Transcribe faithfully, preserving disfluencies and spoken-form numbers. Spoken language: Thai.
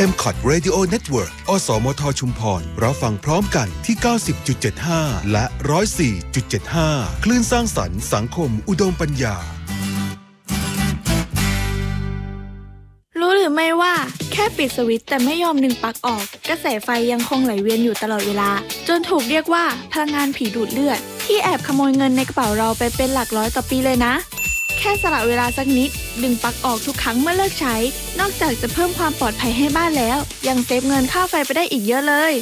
เอ็ม ซี โอ ที Radio Network อสมทชุมพรรับฟังพร้อมกันที่ เก้าสิบจุดเจ็ดห้า และ หนึ่งร้อยสี่จุดเจ็ดห้า คลื่นสร้างสรรค์สังคมอุดมปัญญารู้หรือไม่ว่าแค่ปิดสวิตช์แต่ไม่ยอมดึงปลั๊กออกกระแสไฟยังคงไหลเวียนอยู่ตลอดเวลาจนถูกเรียกว่าพลังงานผีดูดเลือดที่แอบขโมยเงินในกระเป๋าเราไปเป็นหลักร้อยต่อปีเลยนะแค่สละเวลาสักนิดดึงปลั๊กออกทุกครั้งเมื่อเลิกใช้นอกจากจะเพิ่มความปลอดภัยให้บ้านแล้วยังเซฟเงินค่าไฟไปได้อีกเยอะเลย